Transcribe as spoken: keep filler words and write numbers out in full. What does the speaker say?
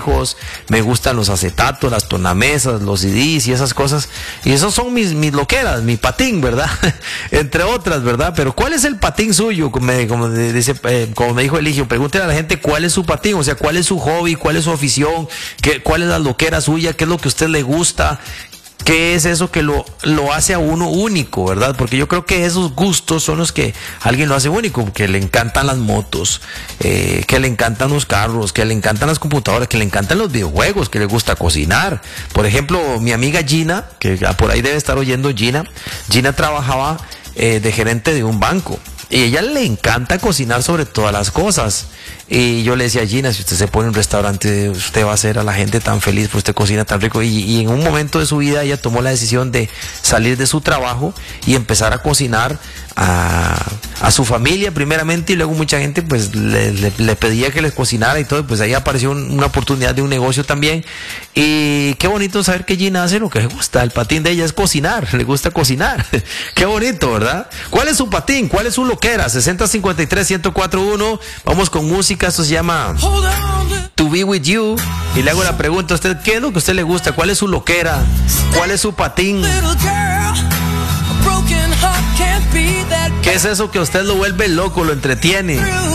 viejos, me gustan los acetatos, las tornamesas, los C Ds y esas cosas. Y esos son mis, mis loqueras, mi patín, ¿verdad? Entre otras, ¿verdad? Pero ¿cuál es el patín suyo? Como me, como dice, eh, como me dijo Eligio, pregúntele a la gente cuál es su patín, o sea, cuál es su hobby, cuál es su afición, qué, cuál es la loquera suya, qué es lo que a usted le gusta. ¿Qué es eso que lo, lo hace a uno único, verdad? Porque yo creo que esos gustos son los que alguien lo hace único, que le encantan las motos, eh, que le encantan los carros, que le encantan las computadoras, que le encantan los videojuegos, que le gusta cocinar. Por ejemplo, mi amiga Gina, que por ahí debe estar oyendo Gina, Gina trabajaba eh, de gerente de un banco. Y a ella le encanta cocinar sobre todas las cosas. Y yo le decía a Gina, si usted se pone en un restaurante, usted va a hacer a la gente tan feliz, pues usted cocina tan rico. Y, y en un momento de su vida ella tomó la decisión de salir de su trabajo y empezar a cocinar a, a su familia primeramente, y luego mucha gente pues le, le, le pedía que les cocinara y todo. Pues ahí apareció un, una oportunidad de un negocio también. Y qué bonito saber que Gina hace lo que le gusta. El patín de ella es cocinar, le gusta cocinar. Qué bonito, ¿verdad? ¿Cuál es su patín? ¿Cuál es su loquera? sesenta cincuenta y tres, ciento cuatro uno. Vamos con música. Esto se llama To Be With You. Y le hago la pregunta a usted: ¿qué es lo que a usted le gusta? ¿Cuál es su loquera? ¿Cuál es su patín? ¿Qué es eso que a usted lo vuelve loco, lo entretiene?